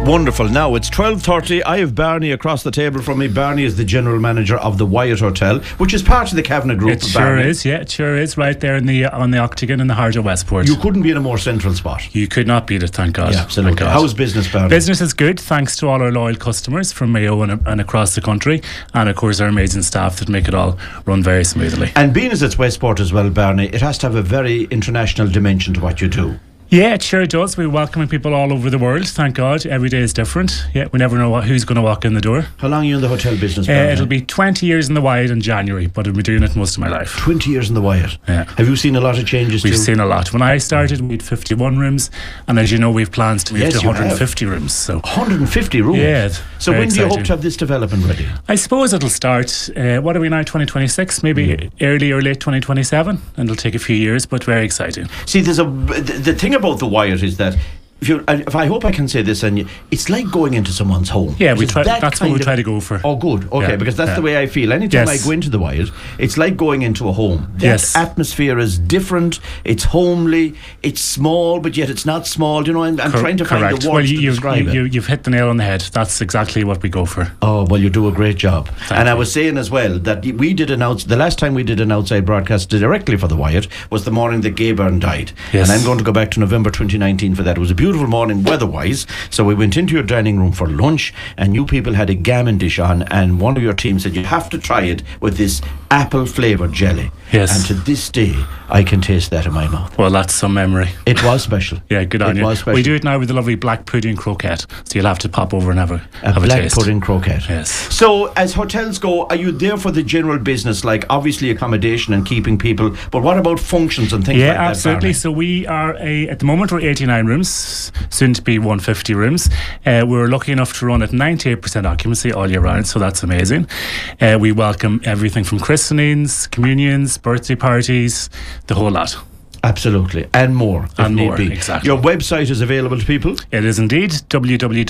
Wonderful. Now it's 12:30. I have Barney across the table from me. Barney is the general manager of the Wyatt Hotel, which is part of the Kavanagh Group. It sure is, yeah, it sure is. Right there on the Octagon in the heart of Westport. You couldn't be in a more central spot. You could not beat it, thank God. Yeah, absolutely. Thank God. How's business, Barney? Business is good, thanks to all our loyal customers from Mayo and across the country, and of course our amazing staff that make it all run very smoothly. And being as it's Westport as well, Barney, it has to have a very international dimension to what you do. Yeah, it sure does. We're welcoming people all over the world, thank God. Every day is different. Yeah, we never know who's going to walk in the door. How long are you in the hotel business, Barney? It'll be 20 years in the Wyatt in January, but I've been doing it most of my life. 20 years in the Wyatt. Yeah. Have you seen a lot of changes? We've seen a lot. When I started, we had 51 rooms, and as you know, we've plans to move to 150 rooms. So 150 rooms? Yeah. So when do you hope to have this development ready? I suppose it'll start, what are we now, 2026? Maybe early or late 2027, and it'll take a few years, but very exciting. See, the thing about the Wyatt is that if I hope I can say this, and it's like going into someone's home. Yeah, that's what we try to go for. Oh, good. Okay, because that's the way I feel. Anytime I go into the Wyatt, it's like going into a home. That atmosphere is different. It's homely. It's small, but yet it's not small. You know, I'm trying to find the words to describe it. You've hit the nail on the head. That's exactly what we go for. Oh, well, you do a great job. Thank you. I was saying as well that the last time we did an outside broadcast directly for the Wyatt was the morning that Gayburn died. Yes. And I'm going to go back to November 2019 for that. It was a beautiful morning weather-wise, so we went into your dining room for lunch, and you people had a gammon dish on, and one of your team said you have to try it with this apple flavoured jelly. Yes. And to this day I can taste that in my mouth. Well, that's some memory. It was special. Yeah, good on you. It was special. We do it now with the lovely black pudding croquette, so you'll have to pop over and have a black taste. pudding croquette. Yes. So as hotels go, are you there for the general business, like obviously accommodation and keeping people, but what about functions and things like that? Yeah, absolutely. Barney? So we are at the moment we're 89 rooms, soon to be 150 rooms. We're lucky enough to run at 98% occupancy all year round, so that's amazing. We welcome everything from christenings, communions, birthday parties, the whole lot. Absolutely, and more. And more, exactly. Your website is available to people? It is indeed, www